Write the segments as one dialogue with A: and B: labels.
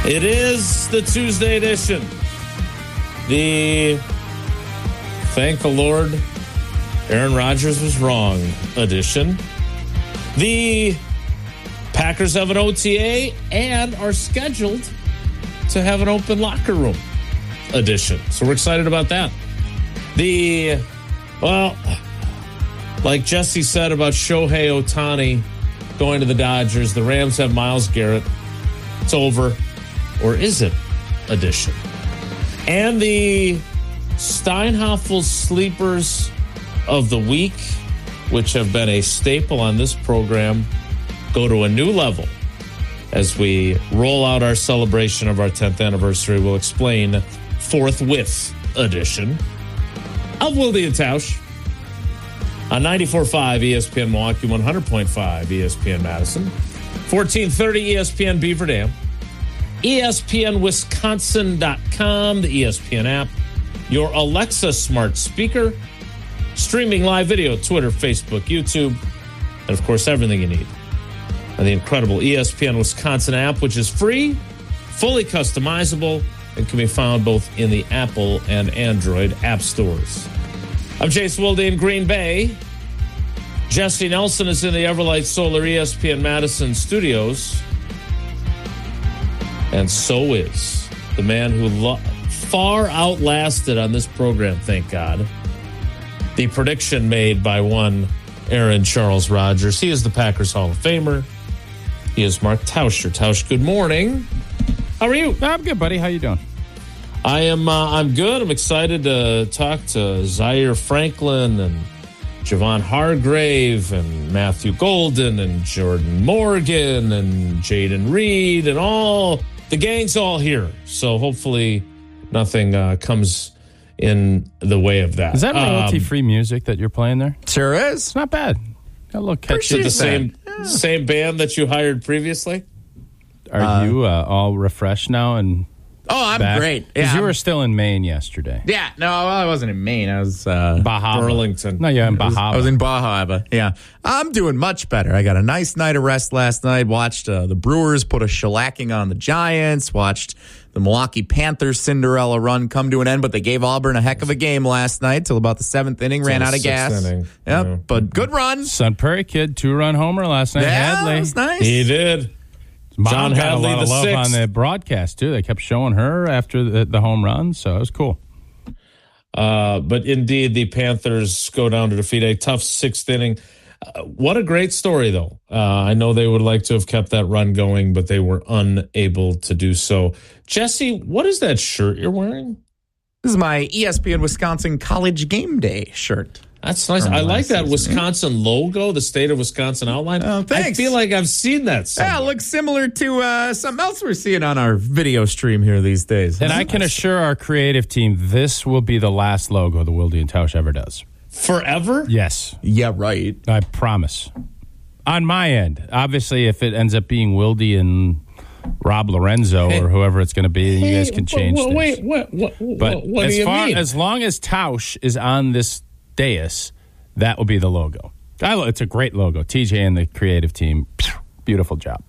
A: It is the Tuesday edition. The thank the Lord Aaron Rodgers was wrong edition. The Packers have an OTA and are scheduled to have an open locker room edition. So we're excited about that. Like Jesse said about Shohei Ohtani going to the Dodgers, the Rams have Myles Garrett. It's over. Or is it edition? And the Steinhoffel Sleepers of the Week, which have been a staple on this program, go to a new level as we roll out our celebration of our 10th anniversary. We'll explain forthwith edition of Wilde and Tausch on 94.5 ESPN Milwaukee, 100.5 ESPN Madison, 1430 ESPN Beaver Dam, ESPNWisconsin.com, the ESPN app, your Alexa smart speaker, streaming live video, Twitter, Facebook, YouTube, and of course everything you need on the incredible ESPN Wisconsin app, which is free, fully customizable, and can be found both in the Apple and Android app stores. I'm Chase Wilde in Green Bay. Jesse Nelson is in the Everlight Solar ESPN Madison studios. And so is the man who far outlasted on this program, thank God, the prediction made by one Aaron Charles Rodgers. He is the Packers Hall of Famer. He is Mark Tauscher. Tausch, good morning. How are you?
B: I'm good, buddy. How you doing?
A: I'm good. I'm excited to talk to Zaire Franklin and Javon Hargrave and Matthew Golden and Jordan Morgan and Jaden Reed and all the gang's all here. So hopefully nothing comes in the way of that.
B: Is that royalty-free music that you're playing there?
C: Sure is.
B: It's not bad. Got a little catchy.
A: Is it the same band that you hired previously?
B: Are you all refreshed now and
C: I'm
B: back?
C: great.
B: Because
C: Yeah,
B: you were still in Maine yesterday.
C: Yeah, no, I wasn't in Maine. I was
B: Bahama.
A: Burlington.
B: No, you're in Bahama.
C: I was in Bahama. Yeah, I'm doing much better. I got a nice night of rest last night. Watched the Brewers put a shellacking on the Giants. Watched the Milwaukee Panthers Cinderella run come to an end, but they gave Auburn a heck of a game last night till about the seventh inning. Ran out of gas.
A: Inning.
C: Yep,
A: Yeah.
C: but good run.
B: Sun Prairie Kid, 2-run homer last night.
C: Yeah,
B: Hadley.
C: that was nice.
A: He did.
B: Mom
A: John
B: got
A: Hadley,
B: a lot of
A: the
B: love
A: sixth.
B: on the broadcast, too. They kept showing her after the home run, so it was cool.
A: But indeed, the Panthers go down to defeat a tough sixth inning. What a great story, though. I know they would like to have kept that run going, but they were unable to do so. Jesse, what is that shirt you're wearing?
C: This is my ESPN Wisconsin College Game Day shirt.
A: That's nice.
C: From
A: I like
C: last
A: that
C: season.
A: Wisconsin logo, the state of Wisconsin outline.
C: Oh, thanks.
A: I feel like I've seen that somewhere.
C: Yeah, it looks similar to something else we're seeing on our video stream here these days.
B: And I can assure our creative team this will be the last logo the Wilde and Tausch ever does.
A: Forever?
B: Yes.
C: Yeah, right.
B: I promise. On my end. Obviously, if it ends up being Wilde and Rob Lorenzo or whoever it's going to be, you guys can change things.
A: Wait, what
B: But
A: do you mean?
B: as long as Tausch is on this dais, that will be the logo. It's a great logo. TJ and the creative team, beautiful job.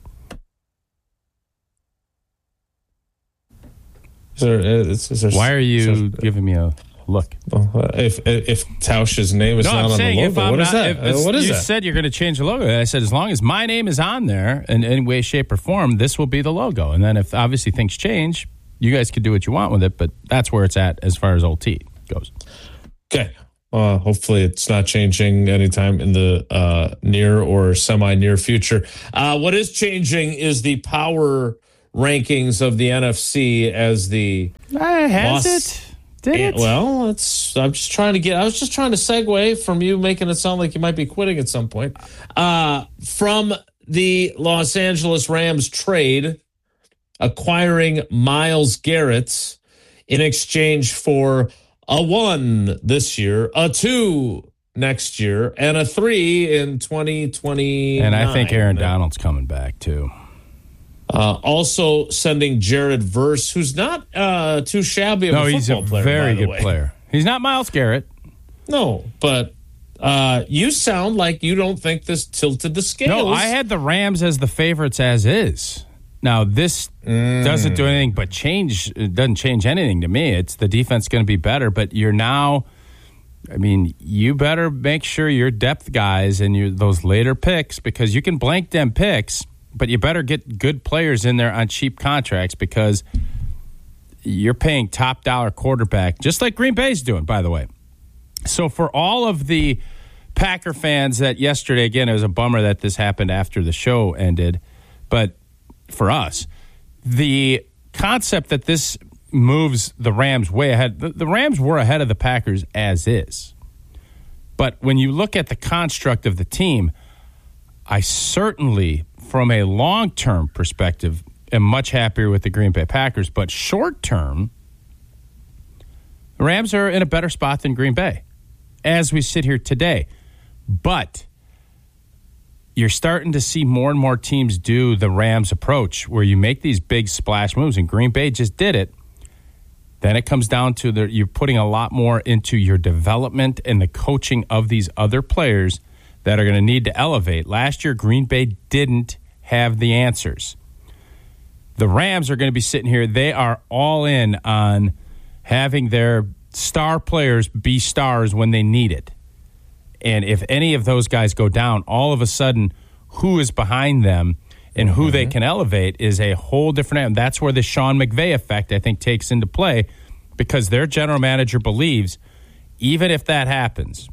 B: Why are you giving me a look?
A: If Tausch's name is not on the logo, what is that? What is
B: you
A: that?
B: said you're going to change the logo. I said, as long as my name is on there in any way, shape, or form, this will be the logo. And then if obviously things change, you guys can do what you want with it, but that's where it's at as far as OT goes.
A: Okay. Hopefully it's not changing anytime in the near or semi-near future. What is changing is the power rankings of the NFC as the
B: Has it? Did it?
A: Well, I was just trying to segue from you making it sound like you might be quitting at some point. From the Los Angeles Rams trade, acquiring Myles Garrett in exchange for a 1 this year, a 2 next year, and a 3 in 2029.
B: And I think Aaron Donald's coming back, too.
A: Also sending Jared Verse, who's not too shabby of a football player.
B: He's a very good
A: way.
B: player. He's not Myles Garrett.
A: No, but you sound like you don't think this tilted the scales.
B: No, I had the Rams as the favorites as is. Now, this doesn't do anything but change. It doesn't change anything to me. It's the defense going to be better, but you're now, I mean, you better make sure your depth guys and those later picks, because you can blank them picks, but you better get good players in there on cheap contracts, because you're paying top dollar quarterback, just like Green Bay's doing, by the way. So for all of the Packer fans that yesterday, again, it was a bummer that this happened after the show ended, but for us, the concept that this moves the Rams way ahead, the Rams were ahead of the Packers as is. But when you look at the construct of the team, I certainly, from a long-term perspective, am much happier with the Green Bay Packers. But short-term, the Rams are in a better spot than Green Bay as we sit here today. But you're starting to see more and more teams do the Rams approach, where you make these big splash moves, and Green Bay just did it. Then it comes down to you're putting a lot more into your development and the coaching of these other players that are going to need to elevate. Last year, Green Bay didn't have the answers. The Rams are going to be sitting here. They are all in on having their star players be stars when they need it. And if any of those guys go down, all of a sudden, who is behind them and who they can elevate is a whole different. And that's where the Sean McVay effect, I think, takes into play, because their general manager believes even if that happens,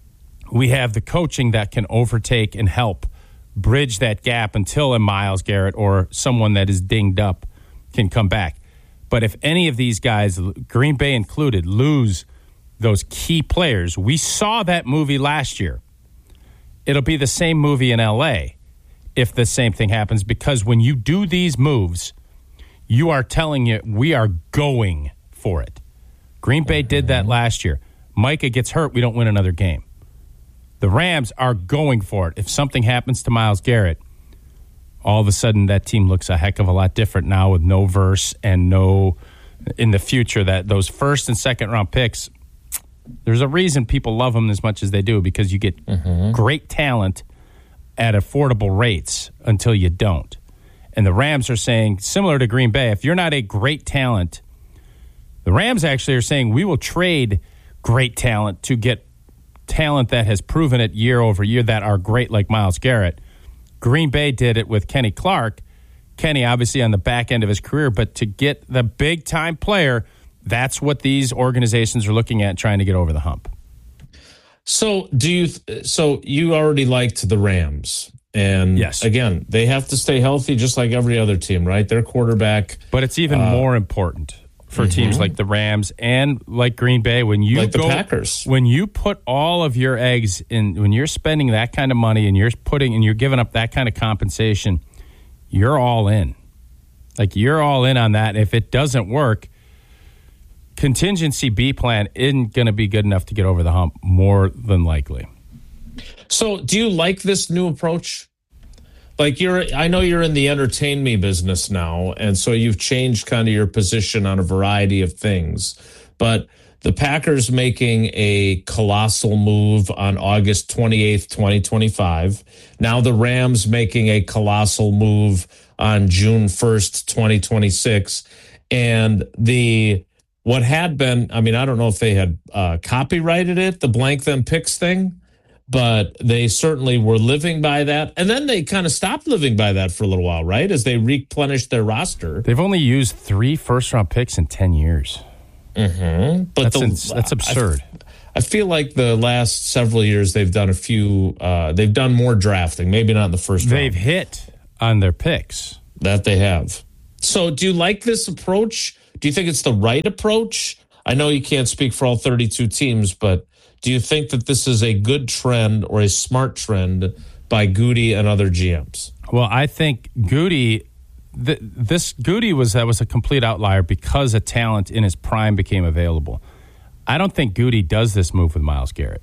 B: we have the coaching that can overtake and help bridge that gap until a Myles Garrett or someone that is dinged up can come back. But if any of these guys, Green Bay included, lose those key players, we saw that movie last year. It'll be the same movie in L.A. if the same thing happens, because when you do these moves, you are telling it, we are going for it. Green Bay did that last year. Micah gets hurt, we don't win another game. The Rams are going for it. If something happens to Myles Garrett, all of a sudden that team looks a heck of a lot different now with no Verse and no, in the future, that those first and second round picks, there's a reason people love them as much as they do, because you get great talent at affordable rates until you don't. And the Rams are saying, similar to Green Bay, if you're not a great talent, the Rams actually are saying we will trade great talent to get talent that has proven it year over year that are great, like Myles Garrett. Green Bay did it with Kenny Clark. Kenny obviously on the back end of his career, but to get the big-time player, that's what these organizations are looking at, trying to get over the hump.
A: So so you already liked the Rams. And
B: yes,
A: again, they have to stay healthy just like every other team, right? Their quarterback.
B: But it's even more important for teams like the Rams and like Green Bay, when you
A: like the Packers.
B: When you put all of your eggs in, when you're spending that kind of money and you're giving up that kind of compensation, you're all in. Like, you're all in on that. If it doesn't work, contingency B plan isn't going to be good enough to get over the hump, more than likely.
A: So do you like this new approach? Like, I know you're in the entertain me business now, and so you've changed kind of your position on a variety of things. But the Packers making a colossal move on August 28th, 2025. Now the Rams making a colossal move on June 1st, 2026. And what had been, I mean, I don't know if they had copyrighted it, the blank them picks thing, but they certainly were living by that. And then they kind of stopped living by that for a little while, right? As they replenished their roster.
B: They've only used 3 first-round picks in 10 years.
A: Mm-hmm. But
B: that's absurd.
A: I feel like the last several years they've done they've done more drafting, maybe not in the first round.
B: They've hit on their picks.
A: That they have. So do you like this approach? Do you think it's the right approach? I know you can't speak for all 32 teams, but do you think that this is a good trend or a smart trend by Goody and other GMs?
B: Well, I think Goody, Goody was a complete outlier because a talent in his prime became available. I don't think Goody does this move with Myles Garrett.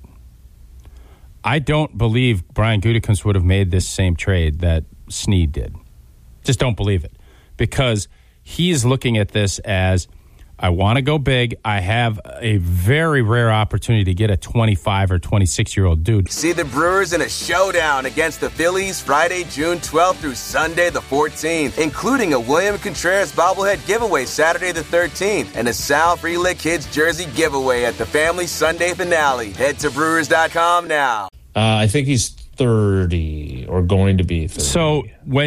B: I don't believe Brian Gutekunst would have made this same trade that Snead did. Just don't believe it, because he is looking at this as, I want to go big. I have a very rare opportunity to get a 25 or 26-year-old dude.
D: See the Brewers in a showdown against the Phillies Friday, June 12th through Sunday the 14th, including a William Contreras bobblehead giveaway Saturday the 13th and a Sal Frelick Kids jersey giveaway at the family Sunday finale. Head to Brewers.com now.
A: I think he's 30 or going to be 30.
B: So when